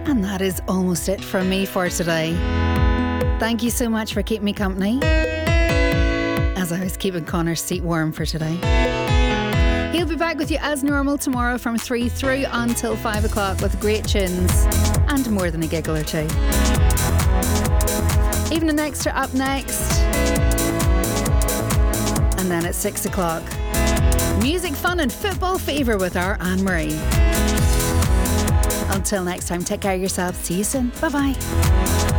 And that is almost it from me for today. Thank you so much for keeping me company, as I was keeping Connor's seat warm for today. He'll be back with you as normal tomorrow from 3 through until 5 o'clock with great tunes and more than a giggle or two. Evening Extra up next. And then at 6 o'clock, music, fun and football fever with our Anne-Marie. Until next time, take care of yourselves. See you soon. Bye-bye.